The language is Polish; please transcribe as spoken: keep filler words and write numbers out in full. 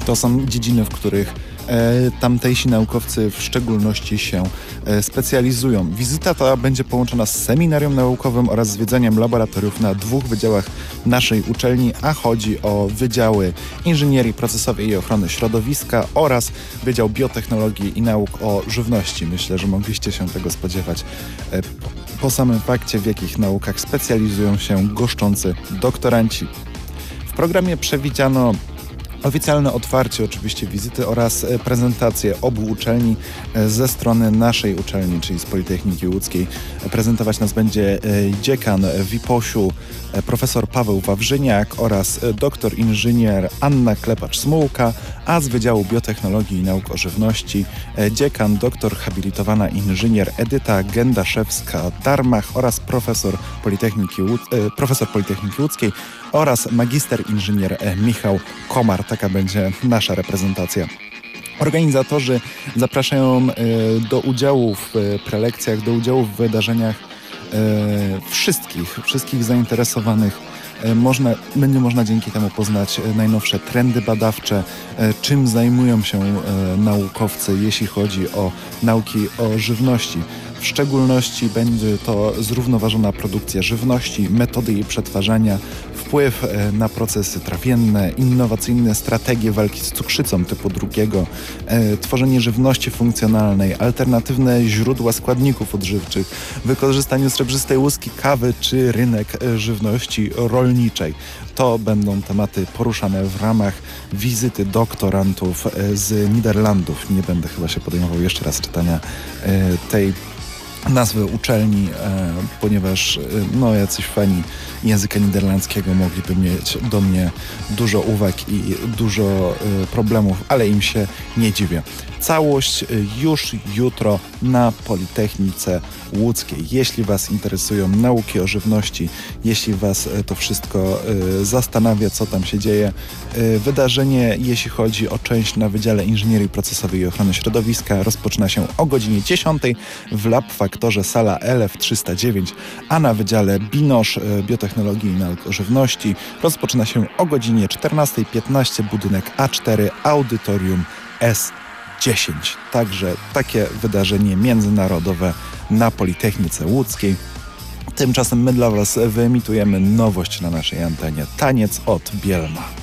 To są dziedziny, w których e, tamtejsi naukowcy w szczególności się e, specjalizują. Wizyta ta będzie połączona z seminarium naukowym oraz zwiedzeniem laboratoriów na dwóch wydziałach naszej uczelni, a chodzi o wydziały inżynierii procesowej i ochrony środowiska oraz Wydział Biotechnologii i Nauk o Żywności. Myślę, że mogliście się tego spodziewać e, po samym fakcie, w jakich naukach specjalizują się goszczący doktoranci. W programie przewidziano oficjalne otwarcie oczywiście wizyty oraz prezentację obu uczelni ze strony naszej uczelni, czyli z Politechniki Łódzkiej. Prezentować nas będzie dziekan W I P O ś-u, profesor Paweł Wawrzyniak oraz doktor inżynier Anna Klepacz-Smułka, a z Wydziału Biotechnologii i Nauk o Żywności dziekan doktor habilitowana inżynier Edyta Gendaszewska-Darmach oraz profesor Politechniki, Łódz- profesor Politechniki Łódzkiej oraz magister inżynier Michał Komar. Taka będzie nasza reprezentacja. Organizatorzy zapraszają do udziału w prelekcjach, do udziału w wydarzeniach wszystkich, wszystkich zainteresowanych. Można, będzie można dzięki temu poznać najnowsze trendy badawcze, czym zajmują się naukowcy, jeśli chodzi o nauki o żywności. W szczególności będzie to zrównoważona produkcja żywności, metody jej przetwarzania, wpływ na procesy trawienne, innowacyjne strategie walki z cukrzycą typu drugiego, tworzenie żywności funkcjonalnej, alternatywne źródła składników odżywczych, wykorzystanie srebrzystej łuski kawy czy rynek żywności rolniczej. To będą tematy poruszane w ramach wizyty doktorantów z Niderlandów. Nie będę chyba się podejmował jeszcze raz czytania tej nazwy uczelni, e, ponieważ e, no, jacyś fani języka niderlandzkiego mogliby mieć do mnie dużo uwag i dużo e, problemów, ale im się nie dziwię. Całość e, już jutro na Politechnice Łódzkiej. Jeśli Was interesują nauki o żywności, jeśli Was e, to wszystko e, zastanawia, co tam się dzieje, e, wydarzenie, jeśli chodzi o część na Wydziale Inżynierii Procesowej i Ochrony Środowiska, rozpoczyna się o godzinie dziesiątej w Lab Faktorze sala L F trzysta dziewięć, a na Wydziale Binosz Biotechnologii i Nauk o Żywności rozpoczyna się o godzinie czternastej piętnaście, budynek A cztery, audytorium S dziesięć. Także takie wydarzenie międzynarodowe na Politechnice Łódzkiej. Tymczasem my dla Was wyemitujemy nowość na naszej antenie. Taniec od Bielma.